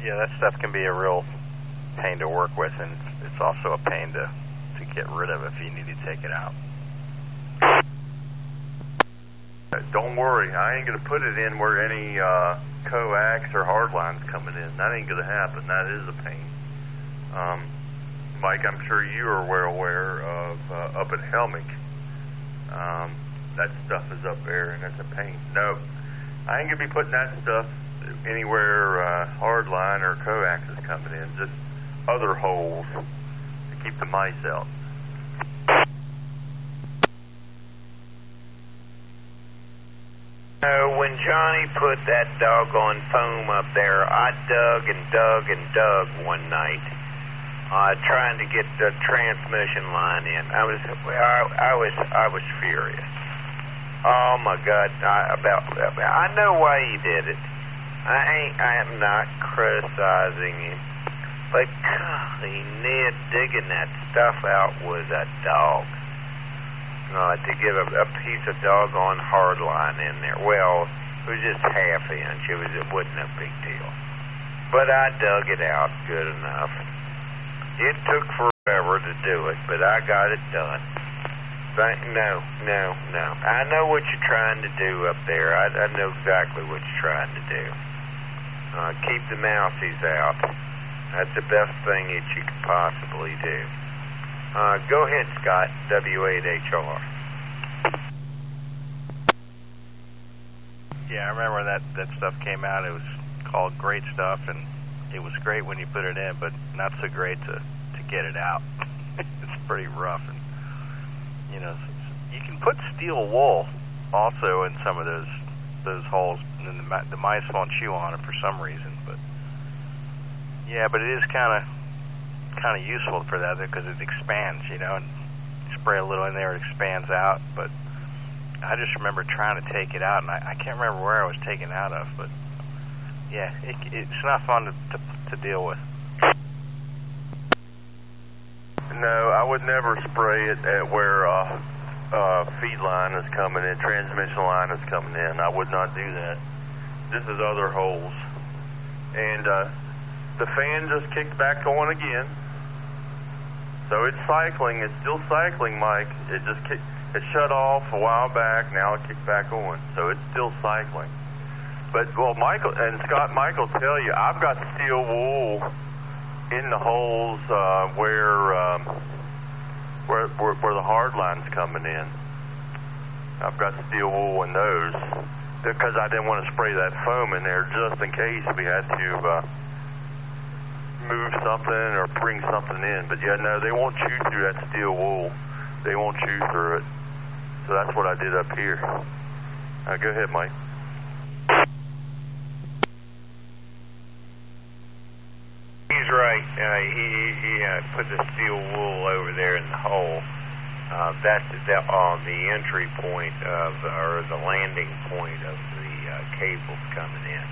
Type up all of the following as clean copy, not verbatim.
Yeah, that stuff can be a real pain to work with, and it's also a pain to get rid of if you need to take it out. Don't worry, I ain't going to put it in where any coax or hard lines coming in. That ain't going to happen. That is a pain. Mike, I'm sure you are well aware of up at Helmick. That stuff is up there, and it's a pain. No, I ain't going to be putting that stuff anywhere hard line or coax is coming in. Just other holes to keep the mice out. When Johnny put that doggone foam up there, I dug and dug and dug one night, trying to get the transmission line in. I was furious. Oh my God! I know why he did it. I am not criticizing him, but golly, Ned, digging that stuff out was a dog. To get a piece of doggone hard line in there. Well, it was just half inch. It wasn't a big deal. But I dug it out good enough. It took forever to do it, but I got it done. No. I know what you're trying to do up there. I know exactly what you're trying to do. Keep the mousies out. That's the best thing that you could possibly do. Go ahead, Scott, W8HR. Yeah, I remember when that stuff came out. It was called Great Stuff, and it was great when you put it in, but not so great to get it out. It's pretty rough. And, you know, you can put steel wool also in some of those holes, and then the mice won't chew on it for some reason. But, yeah, but it is kind of useful for that because it expands, you know, and you spray a little in there, it expands out. But I just remember trying to take it out, and I can't remember where I was taken out of, but yeah, it's not fun to deal with. No, I would never spray it at where feed line is coming in, transmission line is coming in. I would not do that. This is other holes. And the fan just kicked back on again. So it's cycling. It's still cycling, Mike. It shut off a while back. Now it kicked back on. So it's still cycling. But, well, Michael and Scott, Michael tell you, I've got steel wool in the holes where the hard line's coming in. I've got steel wool in those because I didn't want to spray that foam in there just in case we had to move something or bring something in. But yeah, no, they won't chew through that steel wool. They won't chew through it. So that's what I did up here. Go ahead, Mike. He's right. He put the steel wool over there in the hole. That's on the entry point or the landing point of the cables coming in.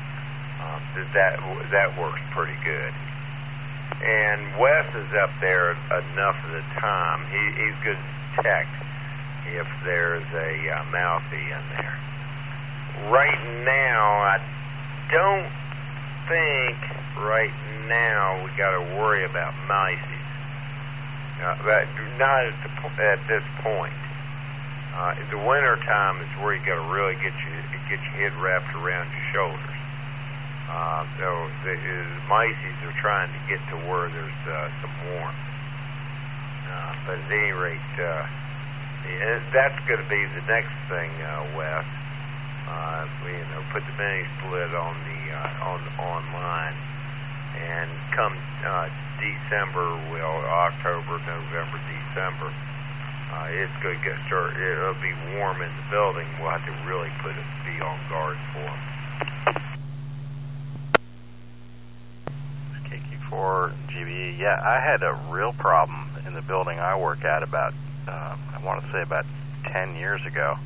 That works pretty good. And Wes is up there enough of the time. He's good to detect if there's a mousy in there. Right now, I don't think right now we got to worry about mices. But not at this point. The winter time is where you got to really get your head wrapped around your shoulders. So the mices are trying to get to where there's some warmth. But at any rate, that's going to be the next thing, Wes. Put the mini split on the online, and come December, October, November, December, it's going to start. It'll be warm in the building. We'll have to really be on guard for them. KQ4 GBE. Yeah, I had a real problem in the building I work at about, I want to say about 10 years ago.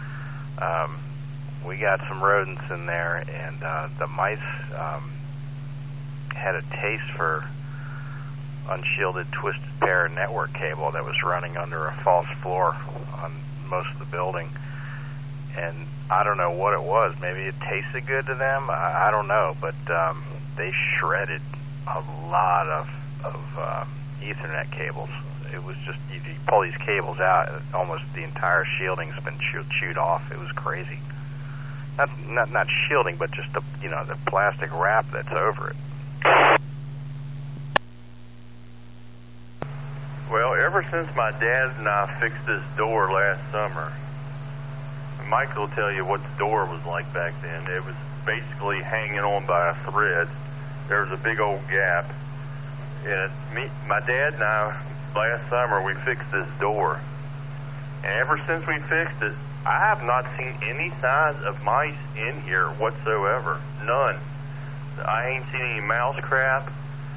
We got some rodents in there, and the mice had a taste for unshielded twisted pair network cable that was running under a false floor on most of the building. And I don't know what it was. Maybe it tasted good to them. I don't know, but they shredded a lot of Ethernet cables. It was just, you pull these cables out, almost the entire shielding's been chewed off. It was crazy. Not shielding, but just the plastic wrap that's over it. Well, ever since my dad and I fixed this door last summer, Mike will tell you what the door was like back then. It was basically hanging on by a thread. There was a big old gap. And my dad and I, last summer, we fixed this door. And ever since we fixed it, I have not seen any signs of mice in here whatsoever. None. I ain't seen any mouse crap.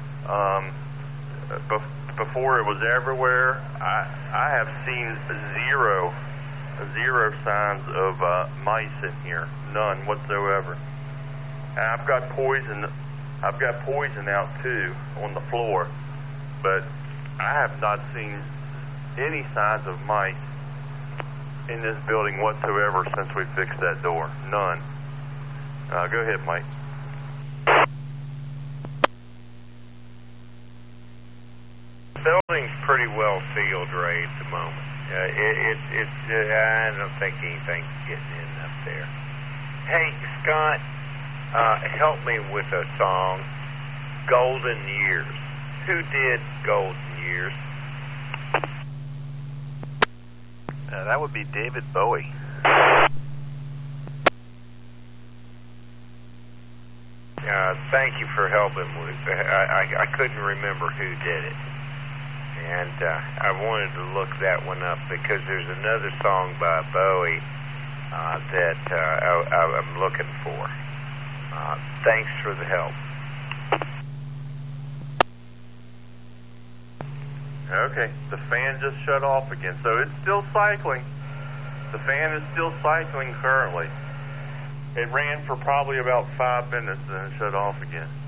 Before it was everywhere. I have seen zero signs of mice in here. None whatsoever. And I've got poison out too on the floor, but I have not seen any signs of mice in this building whatsoever since we fixed that door. None. Go ahead, Mike. The building's pretty well sealed, Ray, at the moment. I don't think anything's getting in up there. Hey, Scott, help me with a song, Golden Years. Who did Golden Years? That would be David Bowie. Thank you for helping with. I couldn't remember who did it, and I wanted to look that one up because there's another song by Bowie that I'm looking for. Thanks for the help. Okay, the fan just shut off again, so it's still cycling. The fan is still cycling currently. It ran for probably about 5 minutes and then it shut off again.